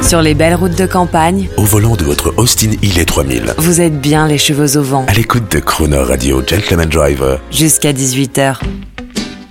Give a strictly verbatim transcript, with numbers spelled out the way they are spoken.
Sur les belles routes de campagne, au volant de votre Austin Hillet trois mille. vous êtes bien les cheveux au vent. À l'écoute de Crooner Radio Gentleman Driver. Jusqu'à dix-huit heures.